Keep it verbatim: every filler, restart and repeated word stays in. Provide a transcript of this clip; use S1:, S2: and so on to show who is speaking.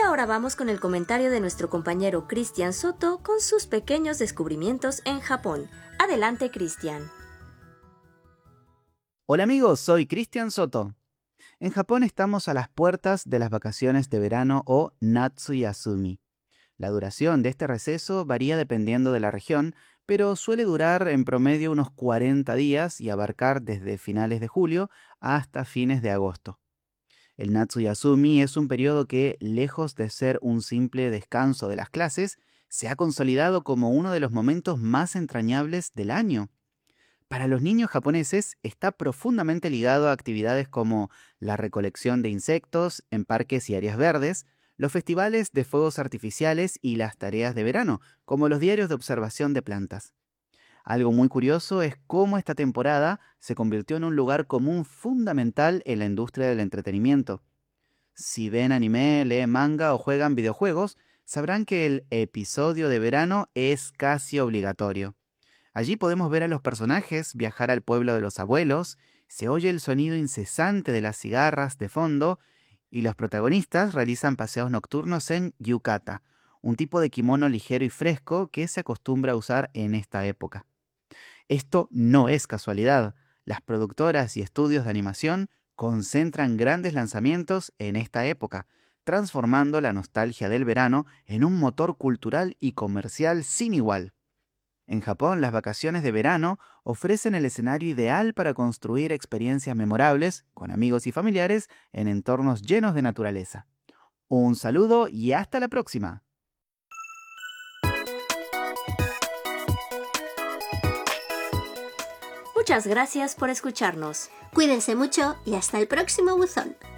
S1: ahora vamos con el comentario de nuestro compañero Cristian Soto con sus pequeños descubrimientos en Japón. Adelante, Cristian.
S2: Hola amigos, soy Cristian Soto. En Japón estamos a las puertas de las vacaciones de verano o Natsuyasumi. La duración de este receso varía dependiendo de la región, pero suele durar en promedio unos cuarenta días y abarcar desde finales de julio hasta fines de agosto. El Natsuyasumi es un periodo que, lejos de ser un simple descanso de las clases, se ha consolidado como uno de los momentos más entrañables del año. Para los niños japoneses está profundamente ligado a actividades como la recolección de insectos en parques y áreas verdes, los festivales de fuegos artificiales y las tareas de verano, como los diarios de observación de plantas. Algo muy curioso es cómo esta temporada se convirtió en un lugar común fundamental en la industria del entretenimiento. Si ven anime, leen manga o juegan videojuegos, sabrán que el episodio de verano es casi obligatorio. Allí podemos ver a los personajes viajar al pueblo de los abuelos, se oye el sonido incesante de las cigarras de fondo y los protagonistas realizan paseos nocturnos en yukata, un tipo de kimono ligero y fresco que se acostumbra a usar en esta época. Esto no es casualidad. Las productoras y estudios de animación concentran grandes lanzamientos en esta época, transformando la nostalgia del verano en un motor cultural y comercial sin igual. En Japón, las vacaciones de verano ofrecen el escenario ideal para construir experiencias memorables con amigos y familiares en entornos llenos de naturaleza. Un saludo y hasta la próxima.
S1: Muchas gracias por escucharnos.
S3: Cuídense mucho y hasta el próximo buzón.